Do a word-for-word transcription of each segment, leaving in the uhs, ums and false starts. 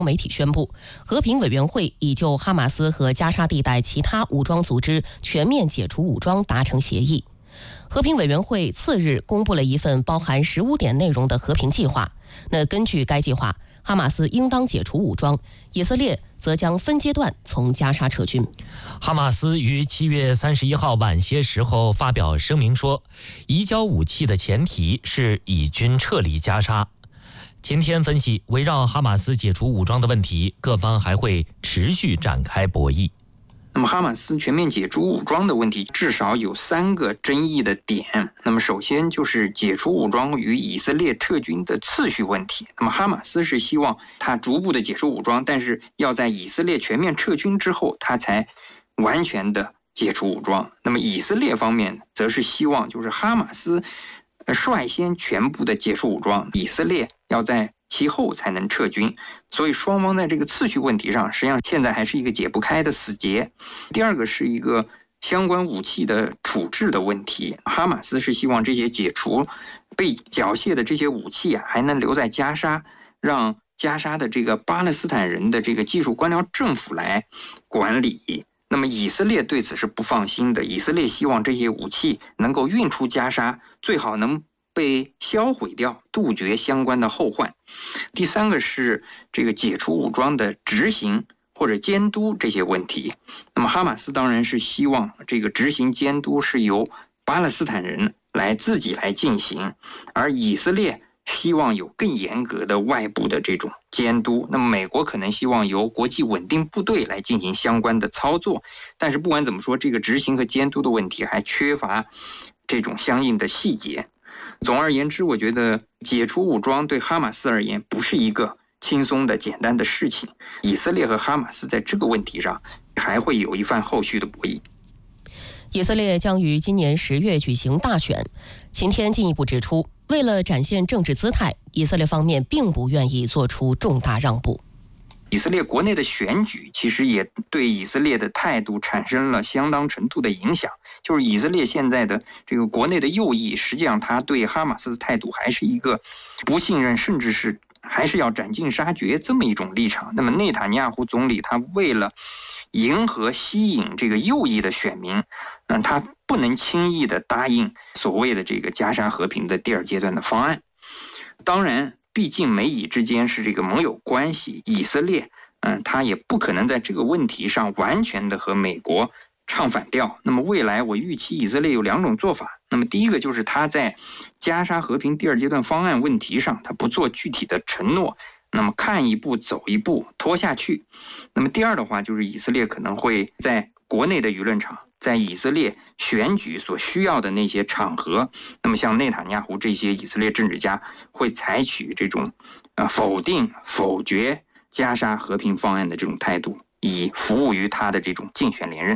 媒体宣布，和平委员会已就哈马斯和加沙地带其他武装组织全面解除武装达成协议。和平委员会次日公布了一份包含十五点内容的和平计划。那根据该计划，哈马斯应当解除武装，以色列则将分阶段从加沙撤军。 哈马斯于七月三十一号晚些时候发表声明说，移交武器的前提是以军撤离加沙。今天分析，围绕哈马斯解除武装的问题，各方还会持续展开博弈。 那么哈马斯全面解除武装的问题至少有三个争议的点。那么首先就是解除武装与以色列撤军的次序问题。那么哈马斯是希望他逐步的解除武装，但是要在以色列全面撤军之后，他才完全的解除武装。那么以色列方面则是希望就是哈马斯率先全部的解除武装，以色列要在其后才能撤军，所以双方在这个次序问题上，实际上现在还是一个解不开的死结。第二个是一个相关武器的处置的问题，哈马斯是希望这些解除被缴械的这些武器啊，还能留在加沙，让加沙的这个巴勒斯坦人的这个技术官僚政府来管理。那么以色列对此是不放心的，以色列希望这些武器能够运出加沙，最好能被销毁掉，杜绝相关的后患。第三个是这个解除武装的执行或者监督这些问题。那么哈马斯当然是希望这个执行监督是由巴勒斯坦人来自己来进行，而以色列希望有更严格的外部的这种监督。那么美国可能希望由国际稳定部队来进行相关的操作，但是不管怎么说，这个执行和监督的问题还缺乏这种相应的细节。总而言之，我觉得解除武装对哈马斯而言不是一个轻松的简单的事情，以色列和哈马斯在这个问题上还会有一番后续的博弈。 以色列将于今年十月举行大选。秦天进一步指出，为了展现政治姿态，以色列方面并不愿意做出重大让步。 以色列国内的选举其实也对以色列的态度产生了相当程度的影响，就是以色列现在的这个国内的右翼，实际上他对哈马斯的态度还是一个不信任，甚至是还是要斩尽杀绝这么一种立场。那么内塔尼亚胡总理他为了迎合吸引这个右翼的选民，嗯，他不能轻易的答应所谓的这个加沙和平的第二阶段的方案。当然毕竟美以之间是这个盟友关系，以色列嗯，他也不可能在这个问题上完全的和美国唱反调。那么未来我预期以色列有两种做法。那么第一个就是他在加沙和平第二阶段方案问题上，他不做具体的承诺，那么看一步走一步拖下去。那么第二的话，就是以色列可能会在国内的舆论场，在以色列选举所需要的那些场合，那么像内塔尼亚胡这些以色列政治家会采取这种呃否定否决加沙和平方案的这种态度，以服务于他的这种竞选连任。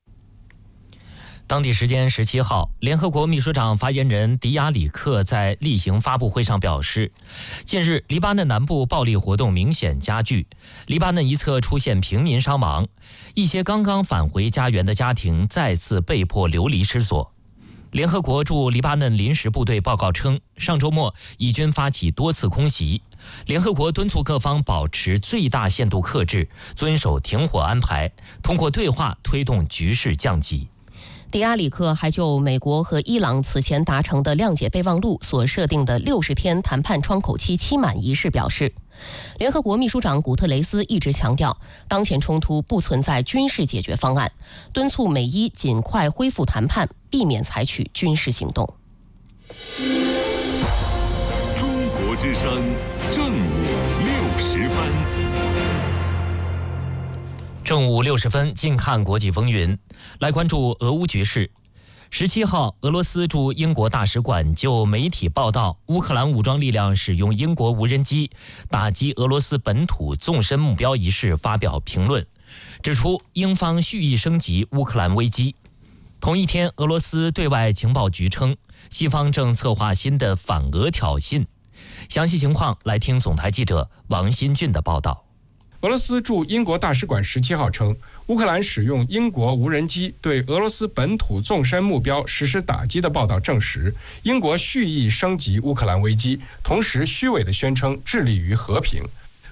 当地时间十七号，联合国秘书长发言人迪亚里克在例行发布会上表示，近日黎巴嫩南部暴力活动明显加剧，黎巴嫩一侧出现平民伤亡，一些刚刚返回家园的家庭再次被迫流离失所。联合国驻黎巴嫩临时部队报告称，上周末以军发起多次空袭，联合国敦促各方保持最大限度克制，遵守停火安排，通过对话推动局势降级。 迪亚里克还就美国和伊朗此前达成的谅解备忘录所设定的六十天谈判窗口期期满一事表示，联合国秘书长古特雷斯一直强调，当前冲突不存在军事解决方案，敦促美伊尽快恢复谈判，避免采取军事行动。 中国之声正午六十分。 正午六十分，近看国际风云，来关注俄乌局势。十七号，俄罗斯驻英国大使馆就媒体报道乌克兰武装力量使用英国无人机打击俄罗斯本土纵深目标一事发表评论，指出英方蓄意升级乌克兰危机。同一天，俄罗斯对外情报局称，西方正策划新的反俄挑衅。详细情况来听总台记者王新俊的报道。 俄罗斯驻英国大使馆十七号称，乌克兰使用英国无人机对俄罗斯本土纵深目标实施打击的报道证实，英国蓄意升级乌克兰危机，同时虚伪地宣称致力于和平。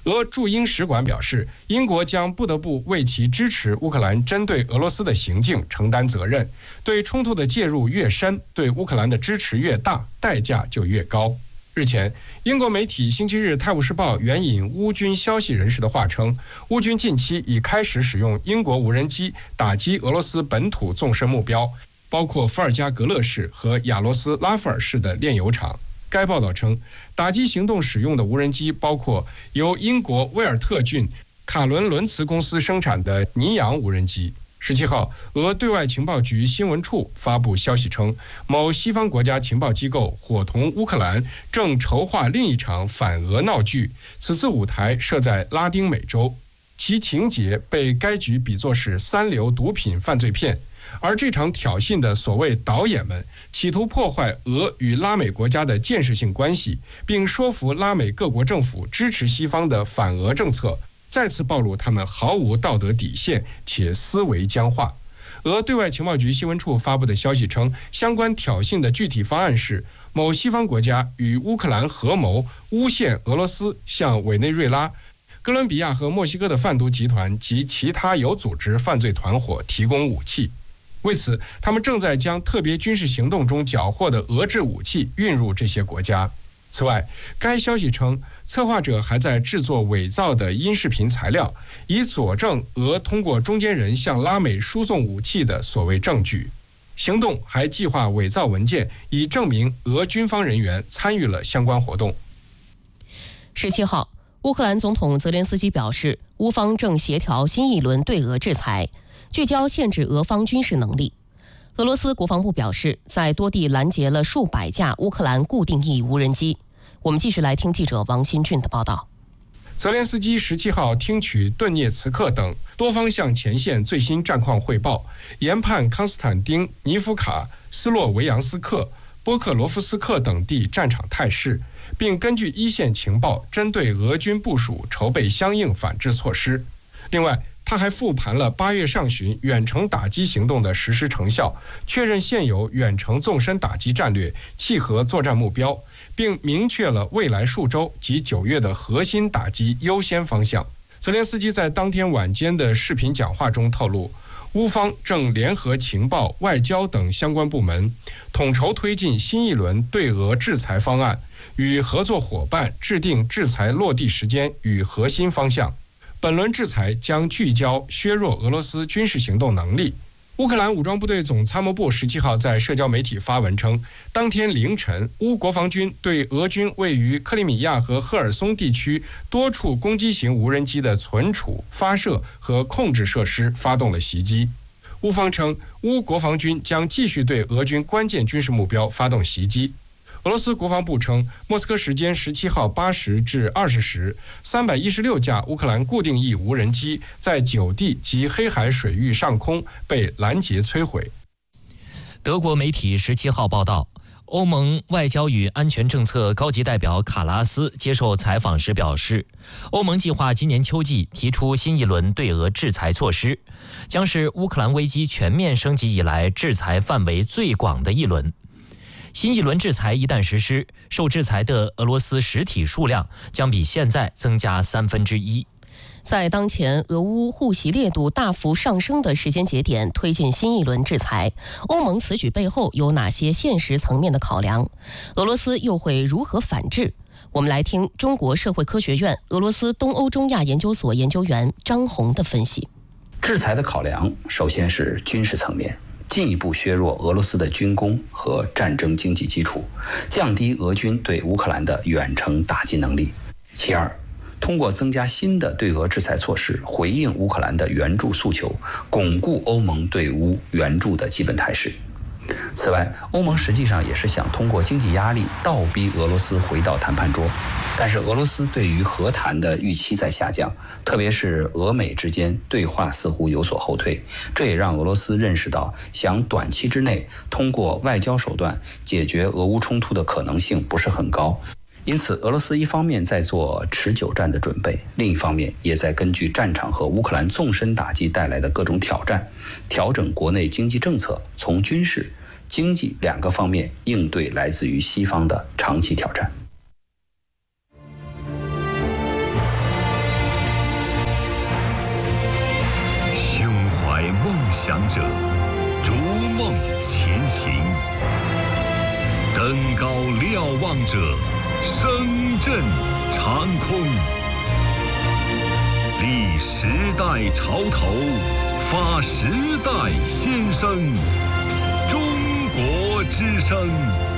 俄驻英使馆表示，英国将不得不为其支持乌克兰针对俄罗斯的行径承担责任。对冲突的介入越深，对乌克兰的支持越大，代价就越高。日前，英国媒体《星期日泰晤士报》援引乌军消息人士的话称，乌军近期已开始使用英国无人机打击俄罗斯本土纵深目标，包括伏尔加格勒市和亚罗斯拉夫尔市的炼油厂。该报道称，打击行动使用的无人机包括由英国威尔特郡卡伦伦茨公司生产的尼昂无人机。十七号，俄对外情报局新闻处发布消息称，某西方国家情报机构伙同乌克兰正筹划另一场反俄闹剧，此次舞台设在拉丁美洲，其情节被该局比作是三流毒品犯罪片。而这场挑衅的所谓导演们，企图破坏俄与拉美国家的建设性关系，并说服拉美各国政府支持西方的反俄政策，再次暴露他们毫无道德底线且思维僵化。俄对外情报局新闻处发布的消息称，相关挑衅的具体方案是某西方国家与乌克兰合谋诬陷俄罗斯向委内瑞拉、哥伦比亚和墨西哥的贩毒集团及其他有组织犯罪团伙提供武器。为此，他们正在将特别军事行动中缴获的俄制武器运入这些国家。此外，该消息称，策划者还在制作伪造的音视频材料，以佐证俄通过中间人向拉美输送武器的所谓证据。行动还计划伪造文件，以证明俄军方人员参与了相关活动。 十七号，乌克兰总统泽连斯基表示，乌方正协调新一轮对俄制裁，聚焦限制俄方军事能力。俄罗斯国防部表示，在多地拦截了数百架乌克兰固定翼无人机。我们继续来听记者王新俊的报道。 泽连斯基十七号听取顿涅茨克等多方向前线最新战况汇报，研判康斯坦丁尼夫卡、斯洛维扬斯克、波克罗夫斯克等地战场态势，并根据一线情报针对俄军部署筹备相应反制措施。另外，他还复盘了八月上旬远程打击行动的实施成效，确认现有远程纵深打击战略契合作战目标，并明确了未来数周及九月的核心打击优先方向。泽连斯基在当天晚间的视频讲话中透露，乌方正联合情报、外交等相关部门，统筹推进新一轮对俄制裁方案，与合作伙伴制定制裁落地时间与核心方向。本轮制裁将聚焦削弱俄罗斯军事行动能力。乌克兰武装部队总参谋部十七号在社交媒体发文称，当天凌晨，乌国防军对俄军位于克里米亚和赫尔松地区多处攻击型无人机的存储、发射和控制设施发动了袭击。乌方称，乌国防军将继续对俄军关键军事目标发动袭击。俄罗斯国防部称，莫斯科时间十七号八时至二十时，三百一十六架乌克兰固定翼无人机在九地及黑海水域上空被拦截摧毁。 德国媒体十七号报道，欧盟外交与安全政策高级代表卡拉斯接受采访时表示，欧盟计划今年秋季提出新一轮对俄制裁措施，将是乌克兰危机全面升级以来制裁范围最广的一轮。新一轮制裁一旦实施，受制裁的俄罗斯实体数量将比现在增加三分之一。 在当前俄乌互袭烈度大幅上升的时间节点推进新一轮制裁，欧盟此举背后有哪些现实层面的考量？俄罗斯又会如何反制？我们来听中国社会科学院俄罗斯东欧中亚研究所研究员张红的分析。 制裁的考量首先是军事层面，进一步削弱俄罗斯的军工和战争经济基础，降低俄军对乌克兰的远程打击能力。其二，通过增加新的对俄制裁措施，回应乌克兰的援助诉求，巩固欧盟对乌援助的基本态势。此外，欧盟实际上也是想通过经济压力倒逼俄罗斯回到谈判桌，但是俄罗斯对于和谈的预期在下降，特别是俄美之间对话似乎有所后退，这也让俄罗斯认识到想短期之内通过外交手段解决俄乌冲突的可能性不是很高。因此，俄罗斯一方面在做持久战的准备，另一方面也在根据战场和乌克兰纵深打击带来的各种挑战，调整国内经济政策，从军事、经济两个方面应对来自于西方的长期挑战。 想者，逐梦前行；登高瞭望者，声震长空。立时代潮头，发时代先声。中国之声。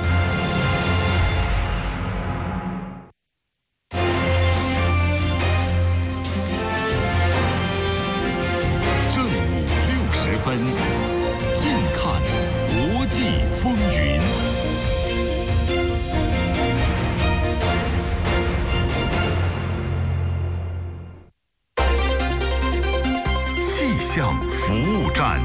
正午六十分，近看国际风云。气象服务站。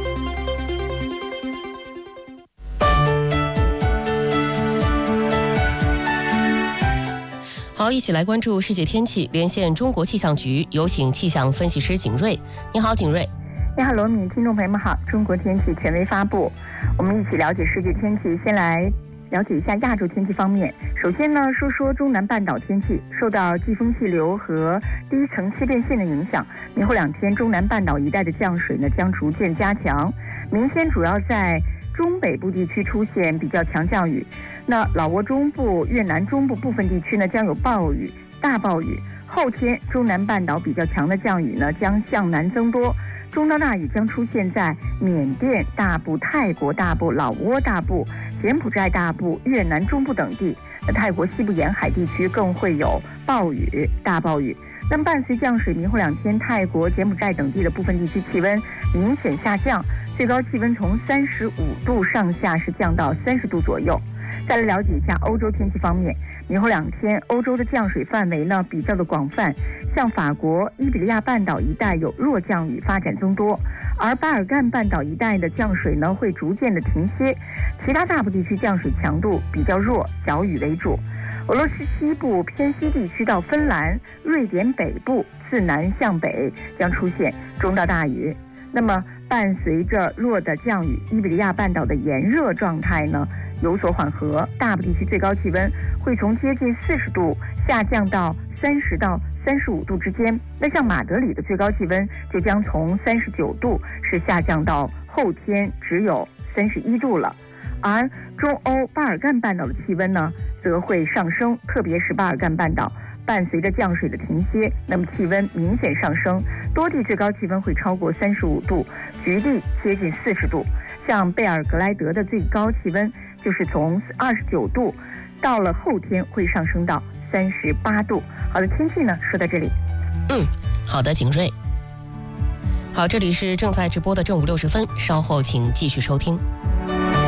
好，一起来关注世界天气，连线中国气象局，有请气象分析师景瑞。你好，景瑞。 你好，罗敏，听众朋友们好。中国天气权威发布，我们一起了解世界天气。先来了解一下亚洲天气方面。首先呢，说说中南半岛天气。受到季风气流和低层气变线的影响，明后两天中南半岛一带的降水呢将逐渐加强，明天主要在中北部地区出现比较强降雨。那老挝中部、越南中部部分地区呢将有暴雨、大暴雨。后天中南半岛比较强的降雨呢将向南增多，中到大雨将出现在缅甸大部、泰国大部、老挝大部、柬埔寨大部、越南中部等地。那泰国西部沿海地区更会有暴雨、大暴雨。那么伴随降水，明后两天泰国、柬埔寨等地的部分地区气温明显下降，最高气温从三十五度上下是降到三十度左右。再来了解一下欧洲天气方面，明后两天欧洲的降水范围呢比较的广泛，像法国、伊比利亚半岛一带有弱降雨发展增多，而巴尔干半岛一带的降水呢会逐渐的停歇，其他大部地区降水强度比较弱，小雨为主。俄罗斯西部偏西地区到芬兰、瑞典北部自南向北将出现中到大雨。那么伴随着弱的降雨，伊比利亚半岛的炎热状态呢有所缓和，大部地区最高气温会从接近四十度下降到三十到三十五度之间。那像马德里的最高气温就将从三十九度是下降到后天只有三十一度了。而中欧巴尔干半岛的气温呢则会上升，特别是巴尔干半岛伴随着降水的停歇，那么气温明显上升，多地最高气温会超过三十五度，局地接近四十度。像贝尔格莱德的最高气温就是从二十九度，到了后天会上升到三十八度。好的，天气呢说到这里。 嗯，好的，景瑞。好，这里是正在直播的正午六十分，稍后请继续收听。